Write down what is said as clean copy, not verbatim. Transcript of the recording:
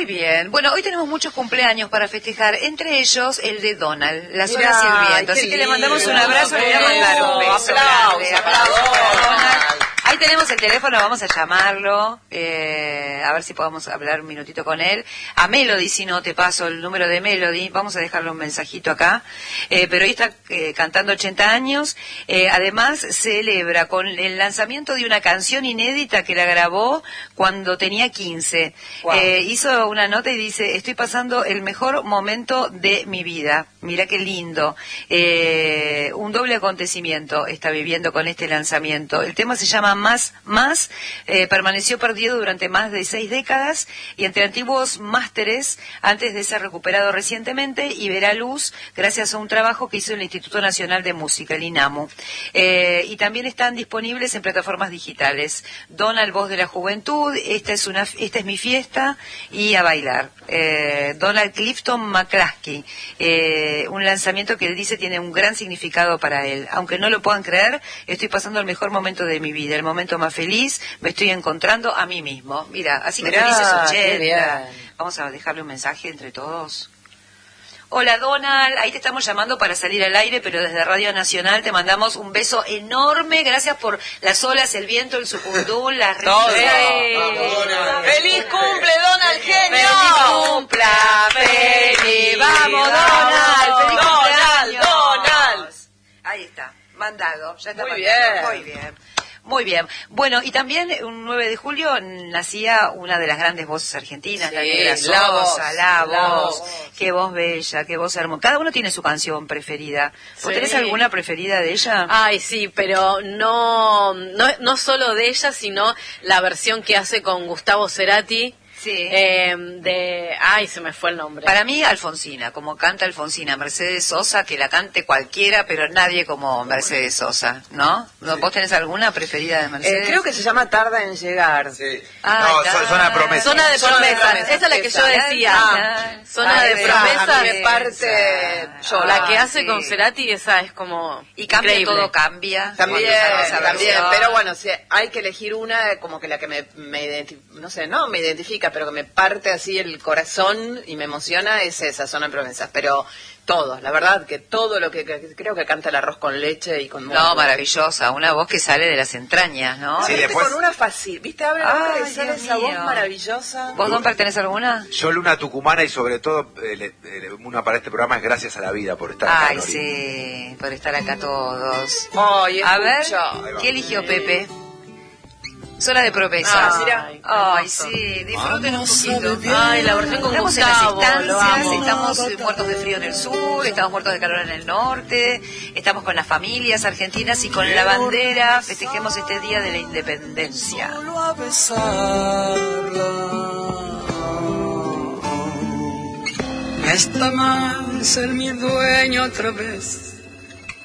Muy bien. Bueno, hoy tenemos muchos cumpleaños para festejar, entre ellos el de Donald, la sola sirvienta. Así que le mandamos un abrazo y le voy a mandar un beso. Aplausos para Donald. Ahí tenemos el teléfono, vamos a llamarlo, a ver si podemos hablar un minutito con él. A Melody, si no, te paso el número de Melody, vamos a dejarle un mensajito acá. Pero hoy está cantando 80 años, además celebra con el lanzamiento de una canción inédita que la grabó cuando tenía 15. Wow. Hizo una nota y dice, estoy pasando el mejor momento de mi vida. Mira qué lindo. Un doble acontecimiento está viviendo con este lanzamiento. El tema se llama Más, permaneció perdido durante más de 6 décadas y entre antiguos másteres antes de ser recuperado recientemente y verá luz gracias a un trabajo que hizo el Instituto Nacional de Música, el INAMU. Y también están disponibles en plataformas digitales. Donald, voz de la juventud, esta es mi fiesta y a bailar. Donald Clifton McCluskey, un lanzamiento que él dice tiene un gran significado para él. Aunque no lo puedan creer, estoy pasando el mejor momento de mi vida, el momento más feliz, me estoy encontrando a mí mismo. Mira, así que felices 80. Vamos a dejarle un mensaje entre todos. Hola Donald, ahí te estamos llamando para salir al aire, pero desde Radio Nacional te mandamos un beso enorme, gracias por las olas, el viento, el sucundún, las risas. ¡Feliz cumple, Donald, genio! ¡Feliz cumpla! ¡Feliz! ¡Vamos, Donald! ¡Feliz cumpleaños! ¡Donald! Ahí está, mandado, ya está muy mandado. Bien. Muy bien. Muy bien. Bueno, y también un 9 de julio nacía una de las grandes voces argentinas, sí, la Negra Sosa, la voz. Qué voz bella, qué voz hermosa. Cada uno tiene su canción preferida. ¿Vos tenés alguna preferida de ella? Ay, sí, pero no solo de ella, sino la versión que hace con Gustavo Cerati. Sí. Ay, se me fue el nombre. Para mí, Alfonsina, como canta Alfonsina, Mercedes Sosa, que la cante cualquiera, pero nadie como Mercedes Sosa, ¿no? Sí. ¿Vos tenés alguna preferida de Mercedes? Creo que se llama Tarda en Llegar. Sí. Zona de Promesa. Zona de Promesa, esa es la que yo decía. Zona de Promesa, de parte yo. La que hace con Cerati, esa es como y cambia, increíble. Todo cambia. También, pero bueno, si hay que elegir una, como que la que me identifica, pero que me parte así el corazón y me emociona es esa, Zona de Promesas. Pero todos, la verdad, que todo lo que creo que canta el arroz con leche y con... No, maravillosa, una voz que sale de las entrañas, ¿no? Sí, después... Con una fácil, ¿viste? Abre la boca y sale esa voz maravillosa. ¿Vos, Don, pertenés a alguna? Yo, Luna Tucumana, y sobre todo, una para este programa es gracias a la vida por estar acá. Ay, sí, por estar acá todos. A ver, ¿qué eligió Pepe? Zona de Promesas. Ay, sí, disfruten un poquito. Ay, la versión con estamos Gustavo, en las estancias, estamos muertos de frío en el sur, estamos muertos de calor en el norte, estamos con las familias argentinas y con la bandera, festejemos este día de la independencia. Está mal ser mi dueño otra vez.